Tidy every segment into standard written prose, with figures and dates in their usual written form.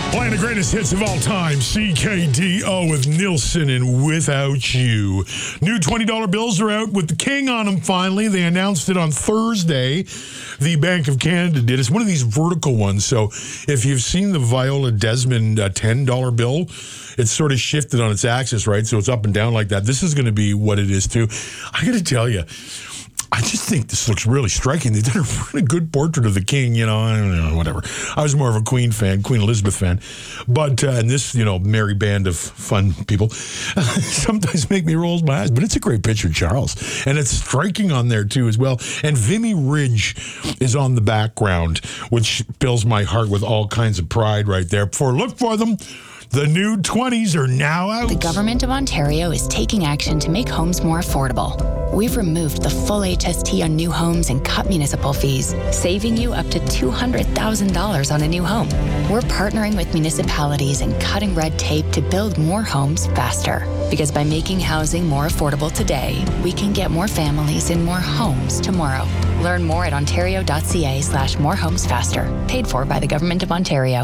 Playing the greatest hits of all time, CKDO with Nilsson and Without You. New $20 bills are out with the king on them finally. They announced it on Thursday. The Bank of Canada did. It's one of these vertical ones. So if you've seen the Viola Desmond $10 bill, it's sort of shifted on its axis, right? So it's up and down like that. This is going to be what it is too. I got to tell you, I just think this looks really striking. They did a really good portrait of the king, I don't know, whatever. I was more of a Queen fan, Queen Elizabeth fan. But, and this, merry band of fun people sometimes make me roll my eyes. But it's a great picture, Charles. And it's striking on there, too, as well. And Vimy Ridge is on the background, which fills my heart with all kinds of pride right there. Look for them. The new 20s are now out. The Government of Ontario is taking action to make homes more affordable. We've removed the full HST on new homes and cut municipal fees, saving you up to $200,000 on a new home. We're partnering with municipalities and cutting red tape to build more homes faster. Because by making housing more affordable today, we can get more families in more homes tomorrow. Learn more at ontario.ca/morehomesfaster. Paid for by the Government of Ontario.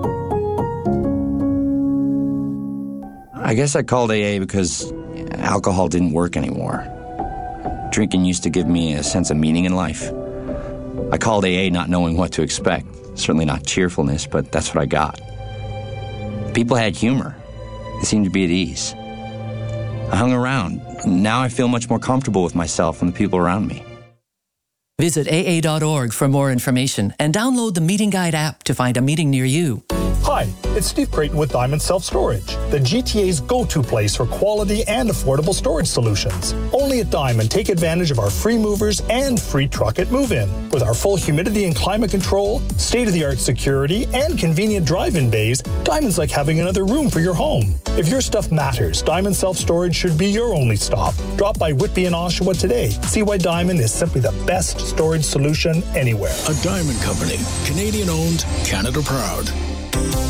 I guess I called AA because alcohol didn't work anymore. Drinking used to give me a sense of meaning in life. I called AA not knowing what to expect. Certainly not cheerfulness, but that's what I got. People had humor. They seemed to be at ease. I hung around. Now I feel much more comfortable with myself and the people around me. Visit AA.org for more information and download the Meeting Guide app to find a meeting near you. Hi, it's Steve Creighton with Diamond Self-Storage, the GTA's go-to place for quality and affordable storage solutions. Only at Diamond, take advantage of our free movers and free truck at move-in. With our full humidity and climate control, state-of-the-art security, and convenient drive-in bays, Diamond's like having another room for your home. If your stuff matters, Diamond Self-Storage should be your only stop. Drop by Whitby and Oshawa today. See why Diamond is simply the best storage solution anywhere. A Diamond Company, Canadian-owned, Canada-proud.